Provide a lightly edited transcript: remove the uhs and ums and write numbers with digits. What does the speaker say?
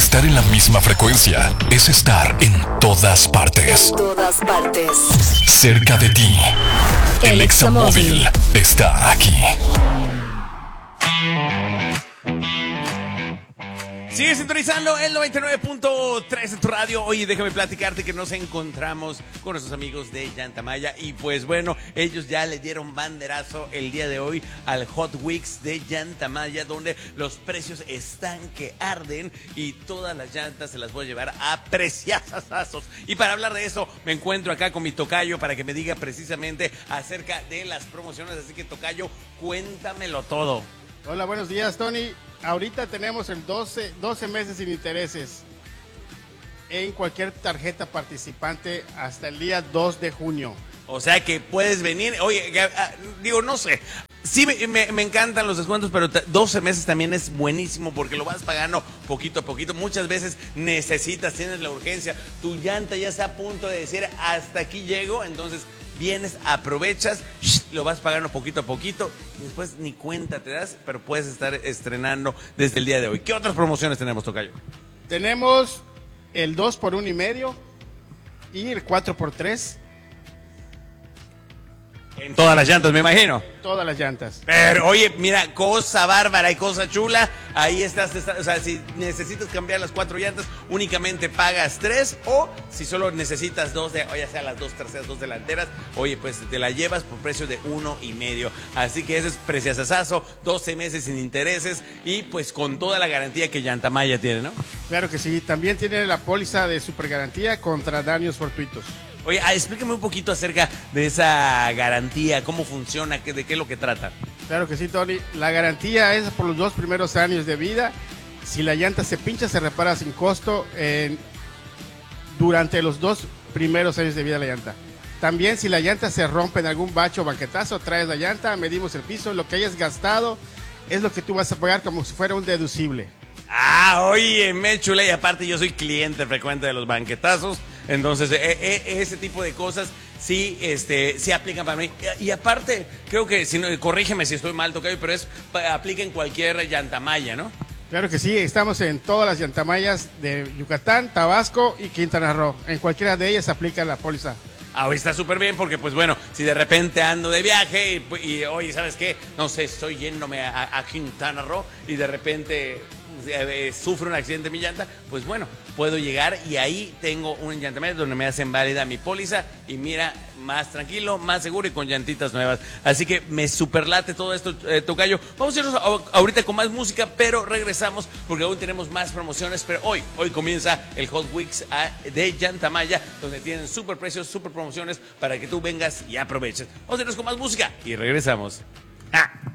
Estar en la misma frecuencia es estar en todas partes. En todas partes. Cerca de ti. El Examóvil está aquí. Sigue sintonizando el 99.3 de tu radio. Oye, déjame platicarte que nos encontramos con nuestros amigos de Llantamaya. Y pues bueno, ellos ya le dieron banderazo el día de hoy al Hot Weeks de Llantamaya, donde los precios están que arden y todas las llantas se las voy a llevar a preciazazazos. Y para hablar de eso, me encuentro acá con mi tocayo para que me diga precisamente acerca de las promociones. Así que, tocayo, cuéntamelo todo. Hola, buenos días, Tony. Ahorita tenemos el 12 meses sin intereses en cualquier tarjeta participante hasta el día 2 de junio. O sea que puedes venir, oye, digo, no sé, sí me encantan los descuentos, pero 12 meses también es buenísimo porque lo vas pagando poquito a poquito. Muchas veces tienes la urgencia, tu llanta ya está a punto de decir hasta aquí llego, entonces vienes, aprovechas, lo vas pagando poquito a poquito y después ni cuenta te das, pero puedes estar estrenando desde el día de hoy. ¿Qué otras promociones tenemos, tocayo? Tenemos el 2x1.5 y el 4x3. En todas las llantas, me imagino. Todas las llantas. Pero, oye, mira, cosa bárbara y cosa chula. Ahí estás, o sea, si necesitas cambiar las 4 llantas, únicamente pagas 3. O si solo necesitas 2, ya sea las 2 traseras, 2 delanteras, oye, pues te la llevas por precio de 1.5. Así que ese es preciazazazo, 12 meses sin intereses y pues con toda la garantía que Llantamaya tiene, ¿no? Claro que sí. También tiene la póliza de supergarantía contra daños fortuitos. Oye, explícame un poquito acerca de esa garantía, cómo funciona, de qué es lo que trata. Claro que sí, Tony. La garantía es por los 2 primeros años de vida. Si la llanta se pincha, se repara sin costo durante los 2 primeros años de vida de la llanta. También si la llanta se rompe en algún bache o banquetazo, traes la llanta, medimos el piso, lo que hayas gastado es lo que tú vas a pagar como si fuera un deducible. Oye, me chula, y aparte yo soy cliente frecuente de los banquetazos, entonces ese tipo de cosas sí aplican para mí. Y aparte, creo que, corrígeme si estoy mal, tocayo, pero aplica en cualquier Llantamaya, ¿no? Claro que sí, estamos en todas las Llantamayas de Yucatán, Tabasco y Quintana Roo. En cualquiera de ellas aplica la póliza. Hoy está súper bien porque, pues bueno, si de repente ando de viaje y oye, ¿sabes qué? No sé, estoy yéndome a Quintana Roo y de repente sufre un accidente mi llanta, pues bueno, puedo llegar y ahí tengo un Llantamaya donde me hacen válida mi póliza y mira, más tranquilo, más seguro y con llantitas nuevas. Así que me superlate todo esto, tocayo. Vamos a irnos ahorita con más música, pero regresamos porque aún tenemos más promociones. Pero hoy comienza el Hot Weeks de Llantamaya, donde tienen super precios, super promociones para que tú vengas y aproveches. Vamos a irnos con más música y regresamos.